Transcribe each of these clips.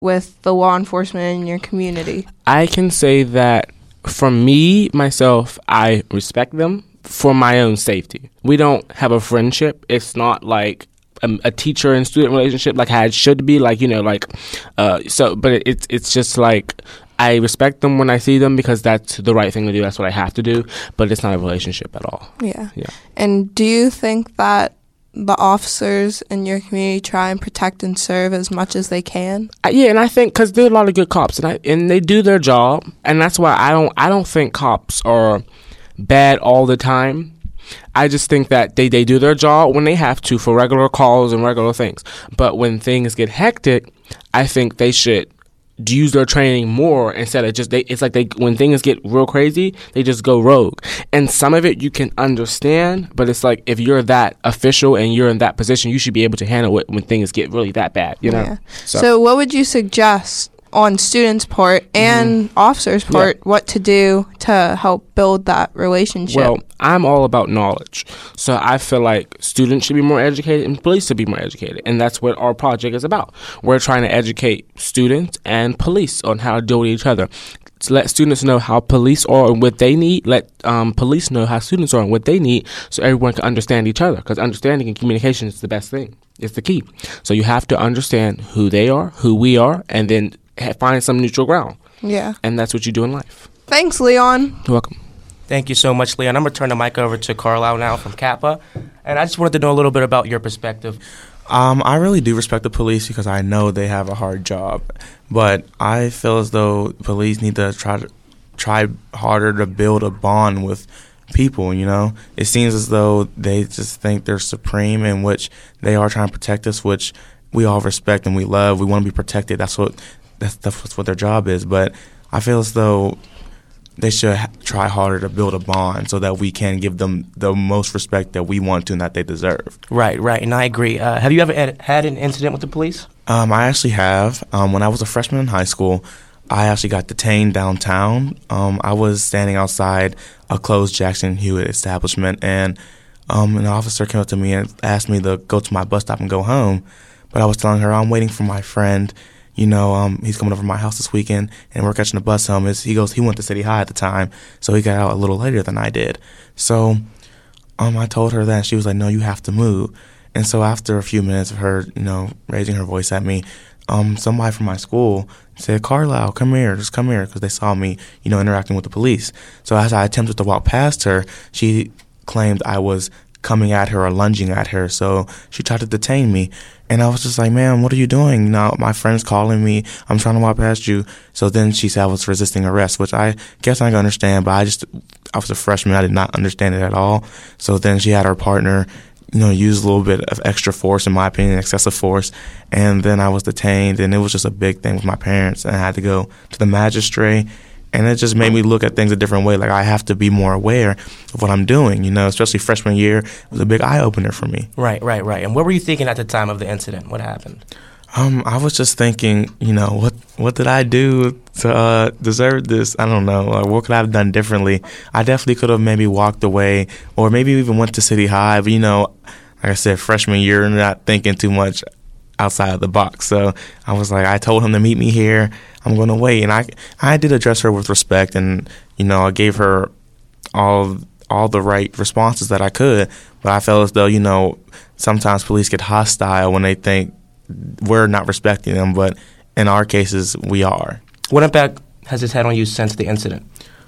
with the law enforcement in your community? I can say that for me, myself, I respect them for my own safety. We don't have a friendship. It's not like a teacher and student relationship like how it should be, like, but it's just like I respect them when I see them because that's the right thing to do. That's what I have to do, but it's not a relationship at all. Yeah. And do you think that the officers in your community try and protect and serve as much as they can? Yeah, and I think because there are a lot of good cops, and they do their job, and that's why I don't think cops are bad all the time. I just think that they do their job when they have to for regular calls and regular things. But when things get hectic, I think they should use their training more instead of just when things get real crazy, they just go rogue. And some of it you can understand, but it's like if you're that official and you're in that position, you should be able to handle it when things get really that bad, Yeah. So what would you suggest on students' part and officers' part, what to do to help build that relationship? Well, I'm all about knowledge. So I feel like students should be more educated and police should be more educated. And that's what our project is about. We're trying to educate students and police on how to deal with each other. To let students know how police are and what they need. Let police know how students are and what they need so everyone can understand each other. Because understanding and communication is the best thing. It's the key. So you have to understand who they are, who we are, and then find some neutral ground. Yeah. And that's what you do in life. Thanks, Leon. You're welcome. Thank you so much, Leon. I'm going to turn the mic over to Carlisle now from Kappa. And I just wanted to know a little bit about your perspective. I really do respect the police because I know they have a hard job. But I feel as though police need to try harder to build a bond with people, you know. It seems as though they just think they're supreme, in which they are trying to protect us, which we all respect and we love. We want to be protected. That's what their job is. But I feel as though they should try harder to build a bond so that we can give them the most respect that we want to and that they deserve. Right, and I agree. Have you ever had an incident with the police? I actually have. When I was a freshman in high school, I actually got detained downtown. I was standing outside a closed Jackson Hewitt establishment, and an officer came up to me and asked me to go to my bus stop and go home. But I was telling her, I'm waiting for my friend. You know, he's coming over to my house this weekend, and we're catching the bus home. He went to City High at the time, so he got out a little later than I did. So I told her that, and she was like, no, you have to move. And so after a few minutes of her, raising her voice at me, somebody from my school said, Carlisle, come here, just come here, because they saw me, interacting with the police. So as I attempted to walk past her, she claimed I was coming at her or lunging at her, so she tried to detain me. And I was just like, ma'am, what are you doing? Now my friend's calling me. I'm trying to walk past you. So then she said I was resisting arrest, which I guess I can understand, but I was a freshman. I did not understand it at all. So then she had her partner, use a little bit of extra force, in my opinion, excessive force. And then I was detained, and it was just a big thing with my parents. And I had to go to the magistrate. And it just made me look at things a different way. Like, I have to be more aware of what I'm doing, especially freshman year. It was a big eye-opener for me. Right. And what were you thinking at the time of the incident? What happened? I was just thinking, what did I do to deserve this? I don't know. What could I have done differently? I definitely could have maybe walked away or maybe even went to City High. But, like I said, freshman year, not thinking too much outside of the box. So I was like, I told him to meet me here. I'm going to wait. And I did address her with respect, and, I gave her all the right responses that I could. But I felt as though, sometimes police get hostile when they think we're not respecting them. But in our cases, we are. What impact has this had on you since the incident?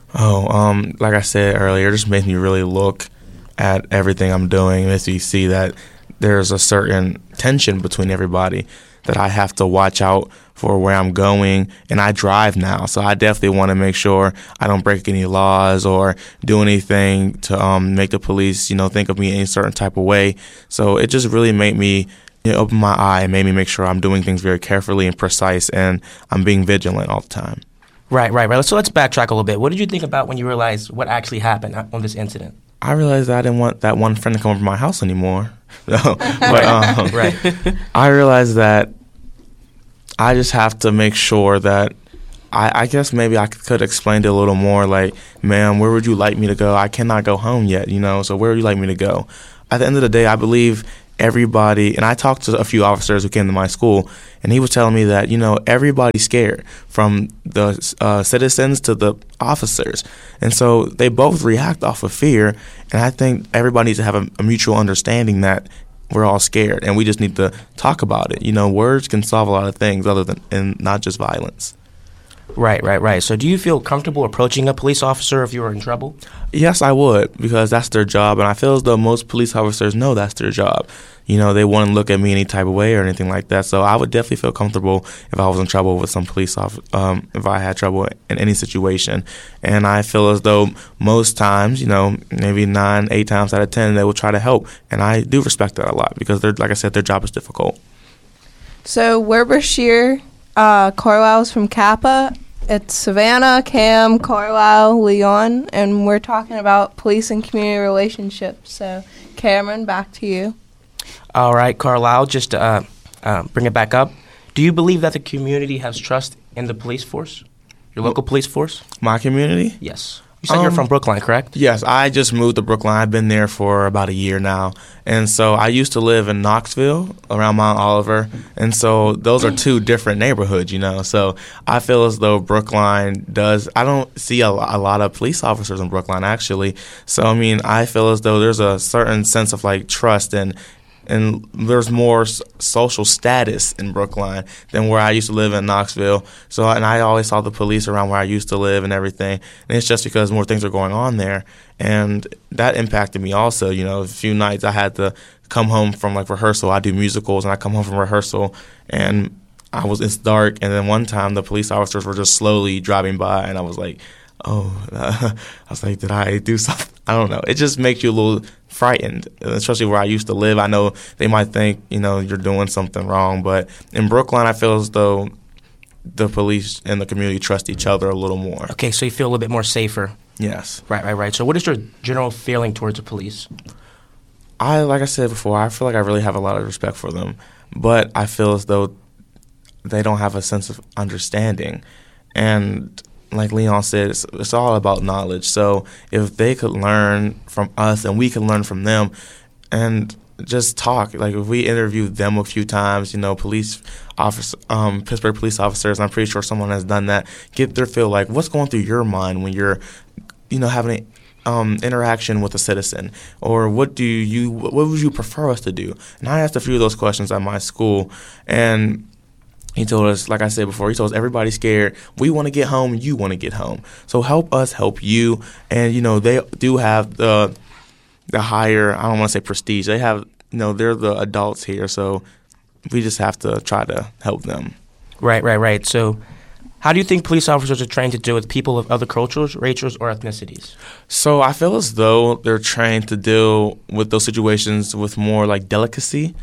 Like I said earlier, it just made me really look at everything I'm doing. It makes me see that there's a certain tension between everybody, that I have to watch out for where I'm going. And I drive now, so I definitely want to make sure I don't break any laws or do anything to make the police, think of me in a certain type of way. So it just really made me open my eye and made me make sure I'm doing things very carefully and precise, and I'm being vigilant all the time. Right. So let's backtrack a little bit. What did you think about when you realized what actually happened on this incident? I realized that I didn't want that one friend to come over to my house anymore. But Right. I realized that I just have to make sure that I guess maybe I could explain it a little more, like, ma'am, where would you like me to go? I cannot go home yet, so where would you like me to go? At the end of the day, I believe everybody, and I talked to a few officers who came to my school, and he was telling me that, everybody's scared, from the citizens to the officers. And so they both react off of fear, and I think everybody needs to have a mutual understanding that we're all scared, and we just need to talk about it. Words can solve a lot of things other than, and not just violence. Right. So do you feel comfortable approaching a police officer if you were in trouble? Yes, I would, because that's their job, and I feel as though most police officers know that's their job. They wouldn't look at me any type of way or anything like that, so I would definitely feel comfortable if I was in trouble with some police officer, if I had trouble in any situation. And I feel as though most times, maybe 8 times out of 10, they will try to help, and I do respect that a lot, because like I said, their job is difficult. So we're Bashir, Carlisle's from Kappa. It's Savannah, Cam, Carlisle, Leon, and we're talking about police and community relationships. So, Cameron, back to you. All right, Carlisle, just to bring it back up. Do you believe that the community has trust in the police force, your local police force? My community? Yes. You said you're from Brookline, correct? Yes, I just moved to Brookline. I've been there for about a year now. And so I used to live in Knoxville around Mount Oliver. And so those are two different neighborhoods, So I feel as though Brookline I don't see a lot of police officers in Brookline, actually. So, I feel as though there's a certain sense of, trust and there's more social status in Brookline than where I used to live in Knoxville. So, and I always saw the police around where I used to live and everything. And it's just because more things are going on there. And that impacted me also. A few nights I had to come home from rehearsal. I do musicals, and I come home from rehearsal, and it's dark. And then one time the police officers were just slowly driving by, and I was like, I was like, did I do something? I don't know. It just makes you a little frightened, especially where I used to live. I know they might think, you're doing something wrong. But in Brookline, I feel as though the police and the community trust each other a little more. Okay, so you feel a little bit more safer. Yes. Right. So what is your general feeling towards the police? Like I said before, I feel like I really have a lot of respect for them. But I feel as though they don't have a sense of understanding. And like Leon said, it's all about knowledge. So if they could learn from us and we can learn from them and just talk, if we interview them a few times, police officer, Pittsburgh police officers, I'm pretty sure someone has done that, get their feel what's going through your mind when you're, having an interaction with a citizen, or what would you prefer us to do? And I asked a few of those questions at my school, and he told us, like I said before, he told us everybody's scared. We want to get home. You want to get home. So help us help you. And, they do have the higher, I don't want to say prestige. They have, they're the adults here. So we just have to try to help them. Right. So how do you think police officers are trained to deal with people of other cultures, races, or ethnicities? So I feel as though they're trained to deal with those situations with more delicacy.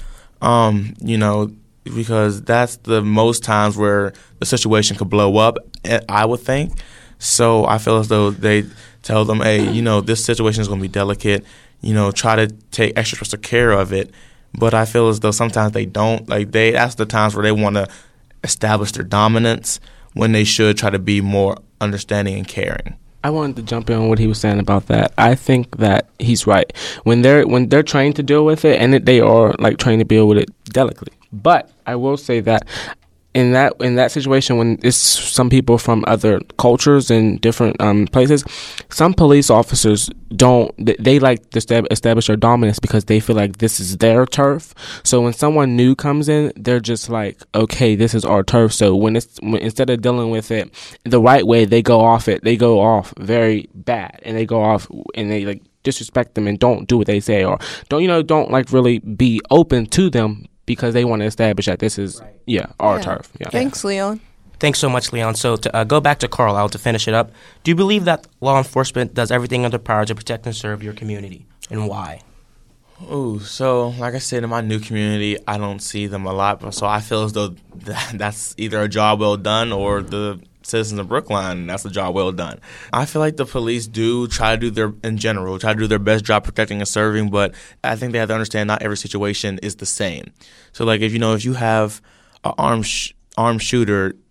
Because that's the most times where the situation could blow up, I would think. So I feel as though they tell them, hey, this situation is going to be delicate. Try to take extra care of it. But I feel as though sometimes they don't. That's the times where they want to establish their dominance when they should try to be more understanding and caring. I wanted to jump in on what he was saying about that. I think that he's right. When they're trained to deal with it, and they are trained to deal with it delicately. But I will say that in that situation, when it's some people from other cultures and different places, some police officers they like to establish their dominance because they feel like this is their turf. So when someone new comes in, they're just like, okay, this is our turf. So instead of dealing with it the right way, they go off very bad, and they go off and they disrespect them and don't do what they say, or don't really be open to them, because they want to establish that this is our turf. Yeah. Thanks, Leon. Thanks so much, Leon. So to go back to Carlisle to finish it up, do you believe that law enforcement does everything in their power to protect and serve your community, and why? So like I said, in my new community, I don't see them a lot. So I feel as though that's either a job well done, or the citizens of Brookline, that's a job well done. I feel like the police do try to do their best job protecting and serving, but I think they have to understand not every situation is the same. So if you have an armed shooter,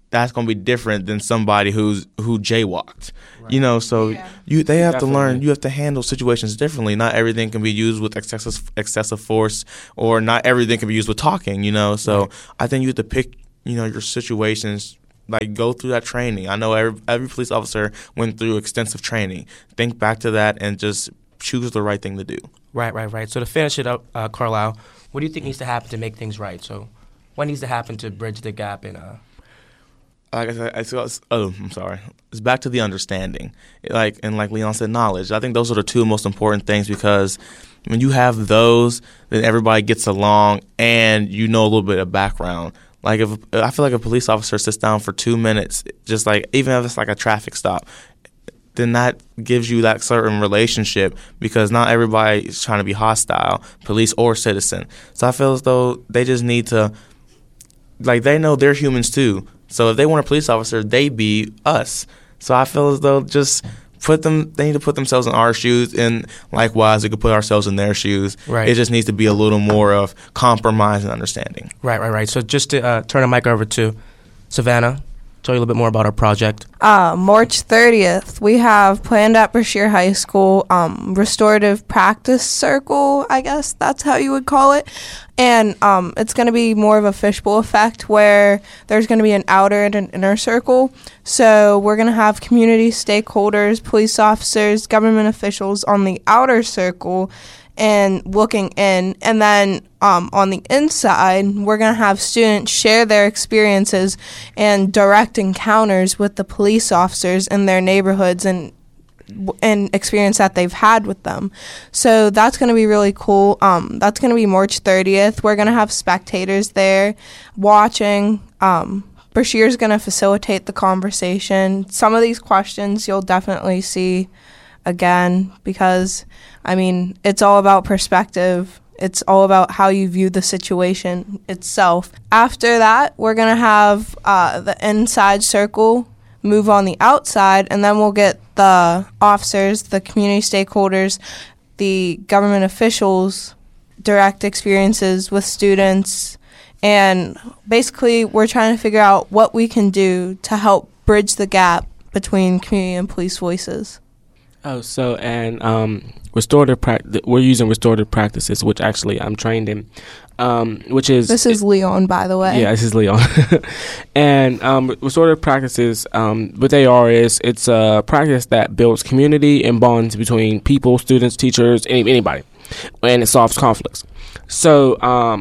that's going to be different than somebody who jaywalked. Right. So they have to learn. You have to handle situations differently. Not everything can be used with excessive force, or not everything can be used with talking. So right. I think you have to pick your situations. Like, go through that training. I know every police officer went through extensive training. Think back to that and just choose the right thing to do. Right. So to finish it up, Carlisle, what do you think needs to happen to make things right? So what needs to happen to bridge the gap in Like I said, I'm sorry. It's back to the understanding. Like Leon said, knowledge. I think those are the two most important things, because when you have those, then everybody gets along and a little bit of background. Like, I feel like a police officer sits down for 2 minutes, just like, even if it's like a traffic stop, then that gives you that certain relationship, because not everybody is trying to be hostile, police or citizen. So I feel as though they just need to, like, they know they're humans too. So if they want a police officer, they be us. So I feel as though they need to put themselves in our shoes, and likewise, we could put ourselves in their shoes. Right. It just needs to be a little more of compromise and understanding. Right. So just to turn the mic over to Savannah, tell you a little bit more about our project. March 30th, we have planned at Brashear High School, restorative practice circle, I guess that's how you would call it. And it's going to be more of a fishbowl effect, where there's going to be an outer and an inner circle. So we're going to have community stakeholders, police officers, government officials on the outer circle and looking in. And then on the inside, we're going to have students share their experiences and direct encounters with the police officers in their neighborhoods and experience that they've had with them. So that's going to be really cool. That's going to be March 30th. We're going to have spectators there watching. Brashear's going to facilitate the conversation. Some of these questions you'll definitely see again, because, it's all about perspective. It's all about how you view the situation itself. After that, we're going to have the inside circle move on the outside, and then we'll get the officers, the community stakeholders, the government officials, direct experiences with students, and basically we're trying to figure out what we can do to help bridge the gap between community and police voices. We're using restorative practices, which actually I'm trained in. This is Leon, by the way. Yeah, this is Leon. And restorative practices, what they are is, it's a practice that builds community and bonds between people, students, teachers, anybody, and it solves conflicts. So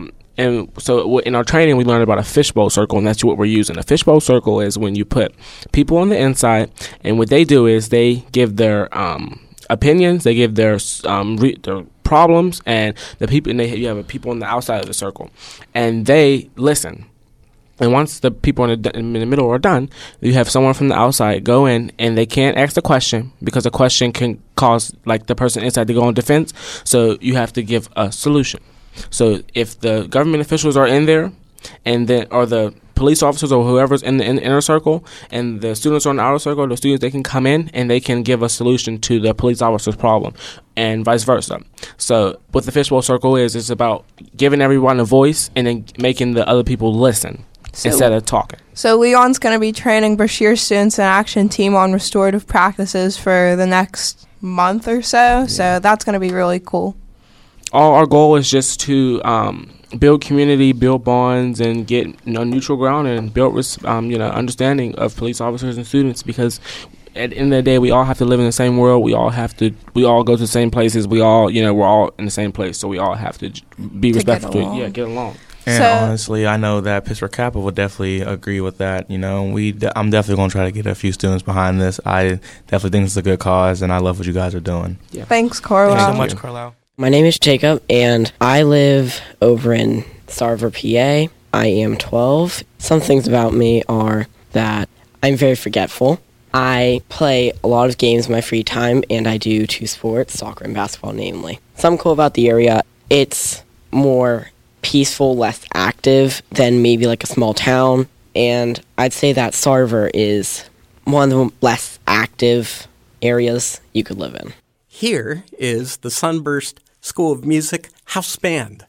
in our training, we learned about a fishbowl circle, and that's what we're using. A fishbowl circle is when you put people on the inside, and what they do is they give their opinions, they give their problems, and you have people on the outside of the circle, and they listen. And once the people in the middle are done, you have someone from the outside go in, and they can't ask the question, because a question can cause the person inside to go on defense. So you have to give a solution. So if the government officials are in there, or the police officers or whoever's in the inner circle, and the students are in the outer circle, the students, they can come in and they can give a solution to the police officer's problem, and vice versa. So what the fishbowl circle is, it's about giving everyone a voice and then making the other people listen instead of talking. So Leon's going to be training Brashear students and action team on restorative practices for the next month or so. Yeah. So that's going to be really cool. Our goal is just to build community, build bonds, and get neutral ground, and build understanding of police officers and students, because at the end of the day, we all have to live in the same world. We all go to the same places. We all, we're all in the same place, so we all have to be respectful to get along. And honestly, I know that Pittsburgh Kappa would definitely agree with that. I'm definitely going to try to get a few students behind this. I definitely think it's a good cause, and I love what you guys are doing. Yeah. Thanks, Carlisle. Thanks so much, Carlisle. My name is Jacob, and I live over in Sarver, PA. I am 12. Some things about me are that I'm very forgetful. I play a lot of games in my free time, and I do two sports, soccer and basketball namely. Something cool about the area, it's more peaceful, less active than maybe like a small town, and I'd say that Sarver is one of the less active areas you could live in. Here is the Sunburst School of Music House Band.